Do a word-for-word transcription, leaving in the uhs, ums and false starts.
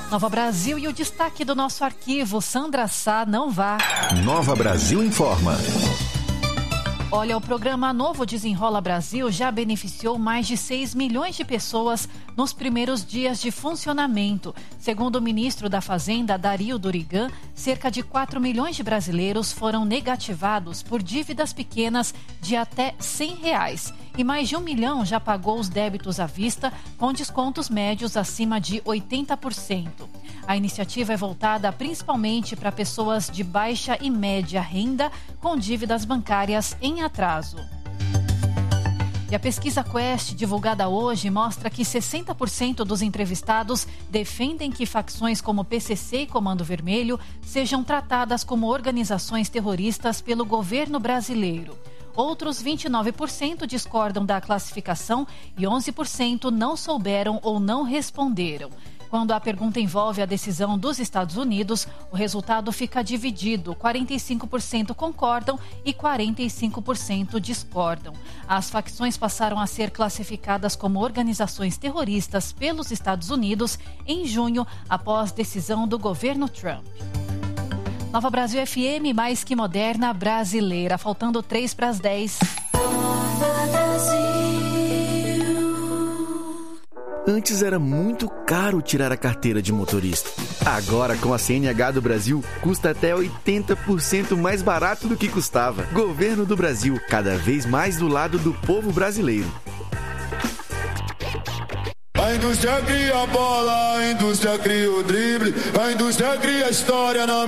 Nova Brasil e o destaque do nosso arquivo, Sandra Sá, não vá. Nova Brasil informa. Olha, o programa Novo Desenrola Brasil já beneficiou mais de seis milhões de pessoas nos primeiros dias de funcionamento. Segundo o ministro da Fazenda, Dario Durigan, cerca de quatro milhões de brasileiros foram negativados por dívidas pequenas de até cem reais. E mais de um milhão já pagou os débitos à vista, com descontos médios acima de oitenta por cento. A iniciativa é voltada principalmente para pessoas de baixa e média renda com dívidas bancárias em atraso. E a pesquisa Quest, divulgada hoje, mostra que sessenta por cento dos entrevistados defendem que facções como P C C e Comando Vermelho sejam tratadas como organizações terroristas pelo governo brasileiro. Outros vinte e nove por cento discordam da classificação e onze por cento não souberam ou não responderam. Quando a pergunta envolve a decisão dos Estados Unidos, o resultado fica dividido. quarenta e cinco por cento concordam e quarenta e cinco por cento discordam. As facções passaram a ser classificadas como organizações terroristas pelos Estados Unidos em junho, após decisão do governo Trump. Nova Brasil F M, mais que moderna, brasileira. Faltando três para as dez. Antes era muito caro tirar a carteira de motorista. Agora, com a C N H do Brasil, custa até oitenta por cento mais barato do que custava. Governo do Brasil, cada vez mais do lado do povo brasileiro. A indústria cria a bola, a indústria cria o drible, a indústria cria a história na